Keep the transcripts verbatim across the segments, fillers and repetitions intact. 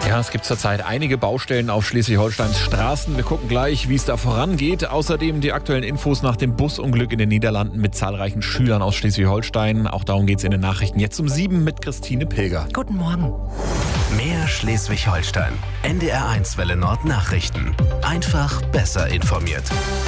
Ja, es gibt zurzeit einige Baustellen auf Schleswig-Holsteins Straßen. Wir gucken gleich, wie es da vorangeht. Außerdem die aktuellen Infos nach dem Busunglück in den Niederlanden mit zahlreichen Schülern aus Schleswig-Holstein. Auch darum geht es in den Nachrichten jetzt um sieben mit Christine Pilger. Guten Morgen. Mehr Schleswig-Holstein. N D R eins Welle Nord Nachrichten. Einfach besser informiert.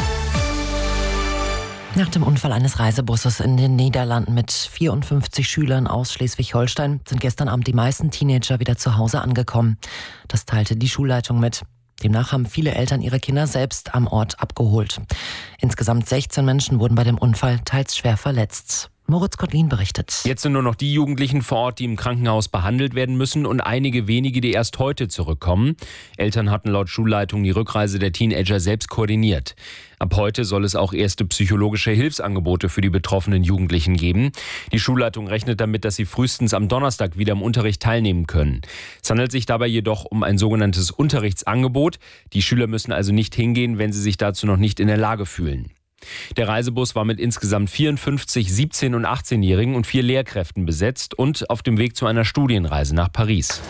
Nach dem Unfall eines Reisebusses in den Niederlanden mit vierundfünfzig Schülern aus Schleswig-Holstein sind gestern Abend die meisten Teenager wieder zu Hause angekommen. Das teilte die Schulleitung mit. Demnach haben viele Eltern ihre Kinder selbst am Ort abgeholt. Insgesamt sechzehn Menschen wurden bei dem Unfall teils schwer verletzt. Moritz Kottlin berichtet. Jetzt sind nur noch die Jugendlichen vor Ort, die im Krankenhaus behandelt werden müssen und einige wenige, die erst heute zurückkommen. Eltern hatten laut Schulleitung die Rückreise der Teenager selbst koordiniert. Ab heute soll es auch erste psychologische Hilfsangebote für die betroffenen Jugendlichen geben. Die Schulleitung rechnet damit, dass sie frühestens am Donnerstag wieder am Unterricht teilnehmen können. Es handelt sich dabei jedoch um ein sogenanntes Unterrichtsangebot. Die Schüler müssen also nicht hingehen, wenn sie sich dazu noch nicht in der Lage fühlen. Der Reisebus war mit insgesamt vierundfünfzig siebzehn- und achtzehnjährigen und vier Lehrkräften besetzt und auf dem Weg zu einer Studienreise nach Paris.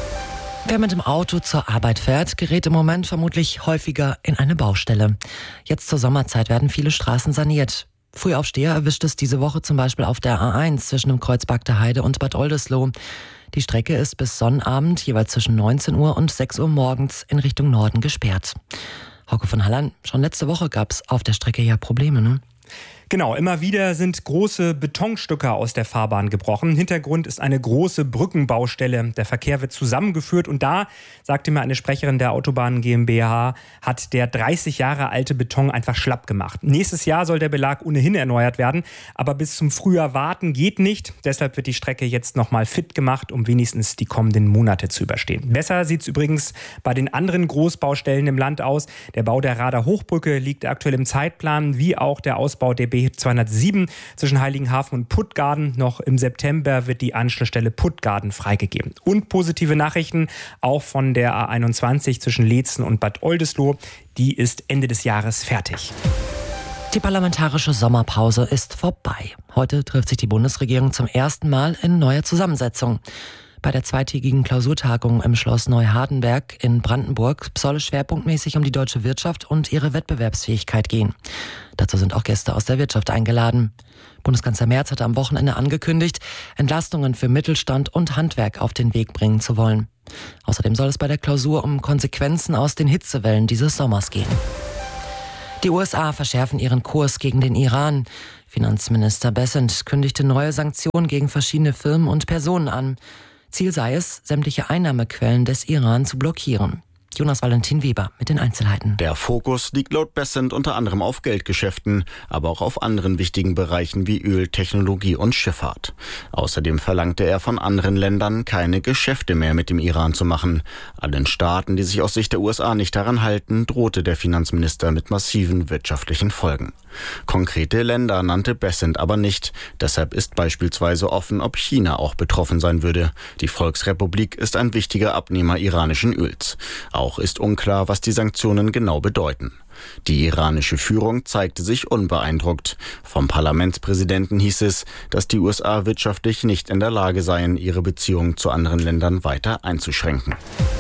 Wer mit dem Auto zur Arbeit fährt, gerät im Moment vermutlich häufiger in eine Baustelle. Jetzt zur Sommerzeit werden viele Straßen saniert. Frühaufsteher erwischt es diese Woche zum Beispiel auf der A eins zwischen dem Kreuz Bagde Heide und Bad Oldesloe. Die Strecke ist bis Sonnabend jeweils zwischen neunzehn Uhr und sechs Uhr morgens in Richtung Norden gesperrt. Hauke von Halland, schon letzte Woche gab es auf der Strecke ja Probleme, ne? Genau, immer wieder sind große Betonstücke aus der Fahrbahn gebrochen. Hintergrund ist eine große Brückenbaustelle. Der Verkehr wird zusammengeführt und da, sagte mir eine Sprecherin der Autobahn GmbH, hat der dreißig Jahre alte Beton einfach schlapp gemacht. Nächstes Jahr soll der Belag ohnehin erneuert werden, aber bis zum Frühjahr warten geht nicht. Deshalb wird die Strecke jetzt nochmal fit gemacht, um wenigstens die kommenden Monate zu überstehen. Besser sieht es übrigens bei den anderen Großbaustellen im Land aus. Der Bau der Rader Hochbrücke liegt aktuell im Zeitplan, wie auch der Ausbau der B zweihundertsieben zwischen Heiligenhafen und Puttgarden. Noch im September wird die Anschlussstelle Puttgarden freigegeben. Und positive Nachrichten auch von der A einundzwanzig zwischen Leetzen und Bad Oldesloe. Die ist Ende des Jahres fertig. Die parlamentarische Sommerpause ist vorbei. Heute trifft sich die Bundesregierung zum ersten Mal in neuer Zusammensetzung. Bei der zweitägigen Klausurtagung im Schloss Neuhardenberg in Brandenburg soll es schwerpunktmäßig um die deutsche Wirtschaft und ihre Wettbewerbsfähigkeit gehen. Dazu sind auch Gäste aus der Wirtschaft eingeladen. Bundeskanzler Merz hatte am Wochenende angekündigt, Entlastungen für Mittelstand und Handwerk auf den Weg bringen zu wollen. Außerdem soll es bei der Klausur um Konsequenzen aus den Hitzewellen dieses Sommers gehen. Die U S A verschärfen ihren Kurs gegen den Iran. Finanzminister Bessent kündigte neue Sanktionen gegen verschiedene Firmen und Personen an. Ziel sei es, sämtliche Einnahmequellen des Iran zu blockieren. Jonas Valentin Weber mit den Einzelheiten. Der Fokus liegt laut Bessent unter anderem auf Geldgeschäften, aber auch auf anderen wichtigen Bereichen wie Öl, Technologie und Schifffahrt. Außerdem verlangte er von anderen Ländern, keine Geschäfte mehr mit dem Iran zu machen. Allen Staaten, die sich aus Sicht der U S A nicht daran halten, drohte der Finanzminister mit massiven wirtschaftlichen Folgen. Konkrete Länder nannte Bessent aber nicht. Deshalb ist beispielsweise offen, ob China auch betroffen sein würde. Die Volksrepublik ist ein wichtiger Abnehmer iranischen Öls. Auch ist unklar, was die Sanktionen genau bedeuten. Die iranische Führung zeigte sich unbeeindruckt. Vom Parlamentspräsidenten hieß es, dass die U S A wirtschaftlich nicht in der Lage seien, ihre Beziehungen zu anderen Ländern weiter einzuschränken.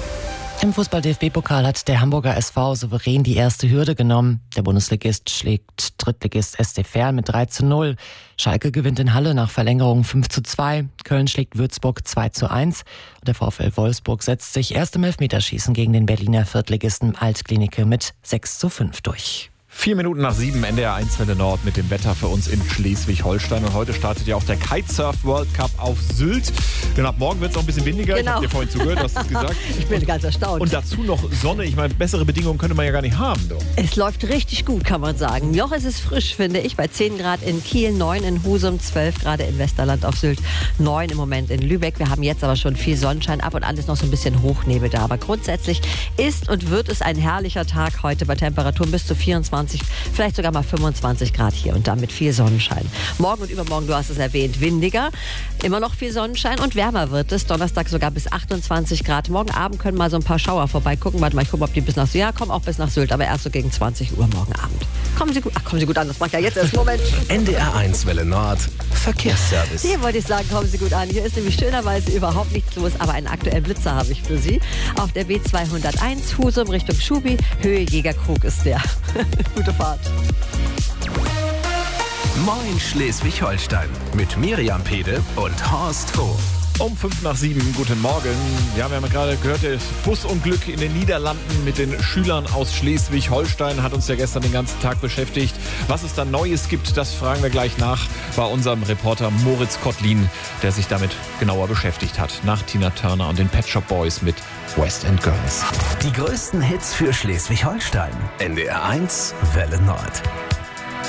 Im Fußball-D F B-Pokal hat der Hamburger S V souverän die erste Hürde genommen. Der Bundesligist schlägt Drittligist S C Verl mit drei zu null. Schalke gewinnt in Halle nach Verlängerung fünf zu zwei. Köln schlägt Würzburg zwei zu eins. Und der VfL Wolfsburg setzt sich erst im Elfmeterschießen gegen den Berliner Viertligisten Altklinike mit sechs zu fünf durch. Vier Minuten nach sieben, N D R eins Welle Nord mit dem Wetter für uns in Schleswig-Holstein. Und heute startet ja auch der Kitesurf World Cup auf Sylt. Denn ab morgen wird es noch ein bisschen windiger. Genau. Ich habe dir vorhin zugehört, hast du es gesagt. Ich bin ganz erstaunt. Und dazu noch Sonne. Ich meine, bessere Bedingungen könnte man ja gar nicht haben. Doch. Es läuft richtig gut, kann man sagen. Noch ist es frisch, finde ich, bei zehn Grad in Kiel, neun in Husum, zwölf Grad in Westerland auf Sylt, neun im Moment in Lübeck. Wir haben jetzt aber schon viel Sonnenschein, ab und an ist noch so ein bisschen Hochnebel da. Aber grundsätzlich ist und wird es ein herrlicher Tag heute bei Temperaturen bis zu vierundzwanzig, vielleicht sogar mal fünfundzwanzig Grad hier und dann mit viel Sonnenschein. Morgen und übermorgen, du hast es erwähnt, windiger, immer noch viel Sonnenschein und wärmer wird es. Donnerstag sogar bis achtundzwanzig Grad. Morgen Abend können mal so ein paar Schauer vorbeigucken. Warte mal, ich gucke, ob die bis nach Sylt, ja, kommen auch bis nach Sylt, aber erst so gegen zwanzig Uhr morgen Abend. Kommen Sie gut, ach, kommen Sie gut an, das macht ja jetzt erst Moment. N D R eins Welle Nord, Verkehrsservice. Hier wollte ich sagen, kommen Sie gut an. Hier ist nämlich schönerweise überhaupt nichts los, aber einen aktuellen Blitzer habe ich für Sie. Auf der B zweihunderteins, Husum Richtung Schubi, Höhe Jägerkrug ist der. Gute Fahrt. Moin Schleswig-Holstein mit Miriam Pede und Horst Hof. Um fünf nach sieben, guten Morgen. Ja, wir haben ja gerade gehört, das Busunglück in den Niederlanden mit den Schülern aus Schleswig-Holstein hat uns ja gestern den ganzen Tag beschäftigt. Was es da Neues gibt, das fragen wir gleich nach bei unserem Reporter Moritz Kottlin, der sich damit genauer beschäftigt hat. Nach Tina Turner und den Pet Shop Boys mit West End Girls. Die größten Hits für Schleswig-Holstein. N D R eins Welle Nord.